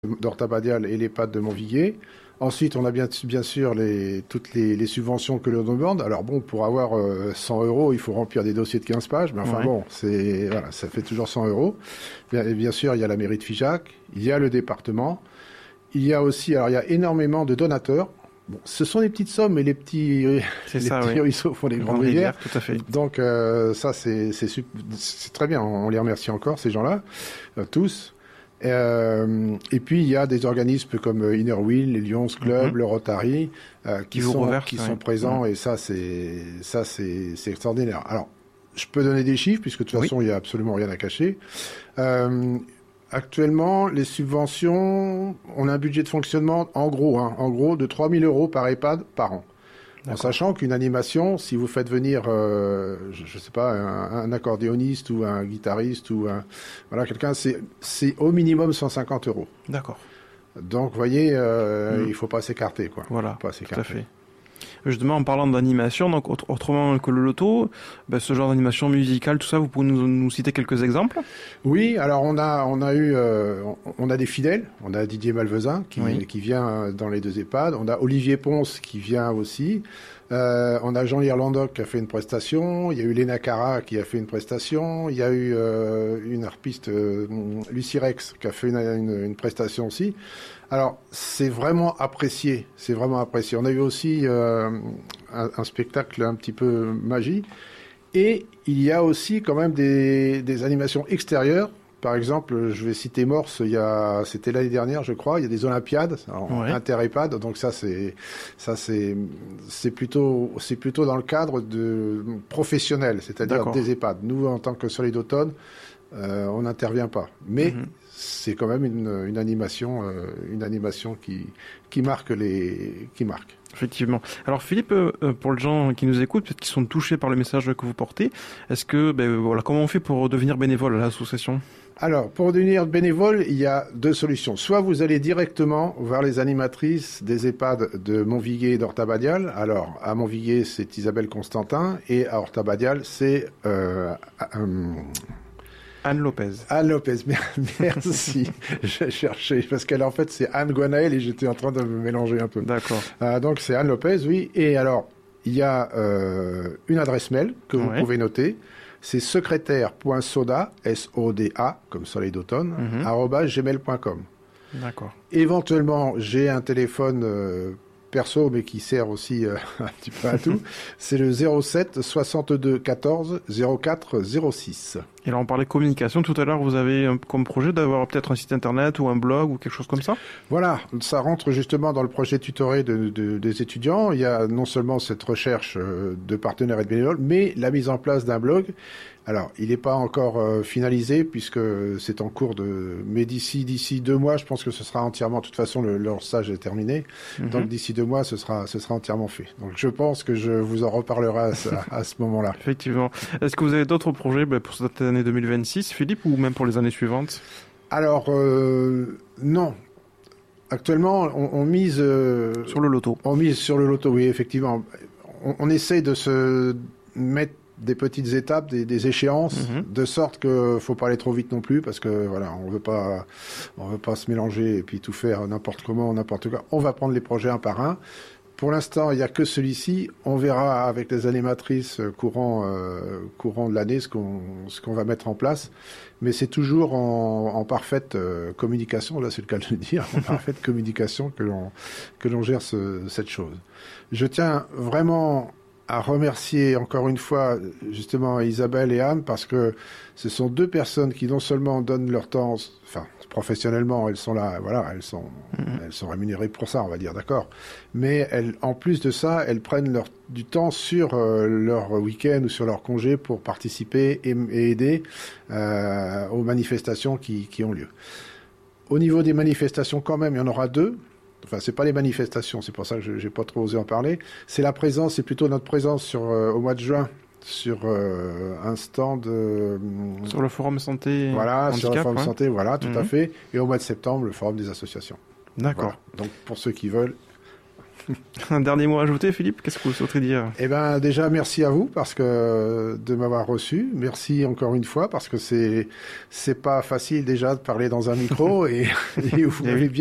d'Orta-Badial et l'EHPAD de Montviguier. Ensuite, on a bien sûr toutes les subventions que l'on demande. Alors bon, pour avoir 100 euros, il faut remplir des dossiers de 15 pages, mais enfin bon, ça fait toujours 100 euros. Bien sûr, il y a la mairie de Figeac, il y a le département, il y a aussi, alors il y a énormément de donateurs. Bon, ce sont des petites sommes, mais les petits ruisseaux font des grandes rivières. Tout à fait. Donc ça, c'est très bien. On les remercie encore, ces gens-là, tous. Et puis il y a des organismes comme Inner Wheel, les Lions Club, le Rotary, qui sont présents, et ça c'est extraordinaire. Alors, je peux donner des chiffres puisque de toute façon il y a absolument rien à cacher. Actuellement, les subventions, on a un budget de fonctionnement en gros de 3 000 euros par EHPAD par an. En sachant qu'une animation, si vous faites venir, je sais pas, un accordéoniste ou un guitariste ou quelqu'un, c'est au minimum 150 euros. D'accord. Donc, vous voyez, il faut pas s'écarter, quoi. Voilà, tout à fait. Justement, en parlant d'animation, donc autrement que le loto, ce genre d'animation musicale, tout ça, vous pouvez nous citer quelques exemples? Oui, alors on a des fidèles. On a Didier Malvezin qui vient dans les deux EHPAD. On a Olivier Ponce qui vient aussi. On a Jean Irlandoc qui a fait une prestation. Il y a eu Léna Cara qui a fait une prestation. Il y a eu une harpiste, Lucie Rex, qui a fait une prestation aussi. Alors, c'est vraiment apprécié. On a eu aussi un spectacle un petit peu magie. Et il y a aussi quand même des animations extérieures. Par exemple, je vais citer Morse, c'était l'année dernière, je crois, il y a des Olympiades, inter-EHPAD, donc c'est plutôt dans le cadre de professionnel, c'est-à-dire des EHPAD. Nous, en tant que Solidauton, on n'intervient pas. Mais c'est quand même une animation qui marque Effectivement. Alors Philippe, pour les gens qui nous écoutent, peut-être qui sont touchés par le message que vous portez, est-ce que comment on fait pour devenir bénévole à l'association? Alors, pour devenir bénévole, il y a deux solutions. Soit vous allez directement vers les animatrices des EHPAD de Montviguier et d'Orta-Badial. Alors, à Montviguier, c'est Isabelle Constantin, et à Orta-Badial, c'est Anne Lopez. Anne Lopez, merci. J'ai cherché, parce qu'elle, en fait, c'est Anne Guanaël, et j'étais en train de me mélanger un peu. D'accord. Donc, c'est Anne Lopez, oui. Et alors, il y a une adresse mail que vous pouvez noter. C'est secrétaire.soda, S-O-D-A, comme soleil d'automne, @gmail.com. D'accord. Éventuellement, j'ai un téléphone perso, mais qui sert aussi un petit peu à tout. C'est le 07 62 14 04 06. Et là, on parlait de communication. Tout à l'heure, vous avez comme projet d'avoir peut-être un site internet ou un blog ou quelque chose comme ça? Voilà, ça rentre justement dans le projet tutoré des étudiants. Il y a non seulement cette recherche de partenaires et de bénévoles, mais la mise en place d'un blog. Alors, il n'est pas encore finalisé puisque c'est en cours mais d'ici 2 mois, je pense que ce sera entièrement, de toute façon, leur stage est terminé. Donc, d'ici 2 mois, ce sera entièrement fait. Donc, je pense que je vous en reparlerai à ce moment-là. Effectivement. Est-ce que vous avez d'autres projets pour cette année 2026, Philippe, ou même pour les années suivantes? Alors, non. Actuellement, on mise... sur le loto. On mise sur le loto, oui, effectivement. On essaye de se mettre des petites étapes, des échéances, de sorte que faut pas aller trop vite non plus, parce que voilà, on veut pas se mélanger et puis tout faire n'importe comment, n'importe quoi. On va prendre les projets un par un. Pour l'instant, il n'y a que celui-ci. On verra avec les animatrices courant de l'année ce qu'on va mettre en place. Mais c'est toujours en parfaite communication, là c'est le cas de le dire, en parfaite communication que l'on gère cette chose. Je tiens vraiment à remercier encore une fois justement Isabelle et Anne, parce que ce sont 2 personnes qui non seulement donnent leur temps, enfin professionnellement elles sont là, voilà, elles sont rémunérées pour ça, on va dire, d'accord, mais en plus de ça, elles prennent du temps sur leur week-end ou sur leur congé pour participer et aider aux manifestations qui ont lieu. Au niveau des manifestations, quand même, il y en aura 2. Enfin, c'est pas les manifestations, c'est pour ça que j'ai pas trop osé en parler. C'est plutôt notre présence au mois de juin sur un stand. Sur le forum santé. Voilà, handicap, sur le forum santé, voilà, tout à fait. Et au mois de septembre, le forum des associations. D'accord. Voilà. Donc, pour ceux qui veulent. Un dernier mot à ajouter, Philippe? Qu'est-ce que vous souhaiterez dire? Eh ben, déjà, merci à vous de m'avoir reçu. Merci encore une fois parce que c'est pas facile déjà de parler dans un micro et vous m'avez bien